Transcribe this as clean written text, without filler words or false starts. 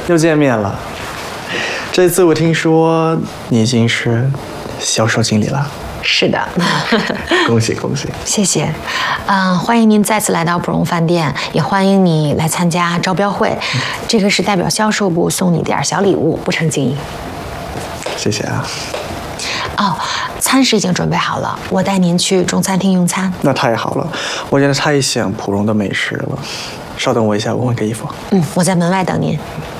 又见面了。这次我听说你已经是销售经理了。 是的， 恭喜恭喜！ 谢谢。欢迎您再次来到普荣饭店，也欢迎你来参加招标会。这个是代表销售部送你点小礼物，不成敬意。 谢谢啊。 哦，餐食已经准备好了，我带您去中餐厅用餐。 那太好了，我现在太想普荣的美食了。稍等我一下，我换个衣服。 我在门外等您。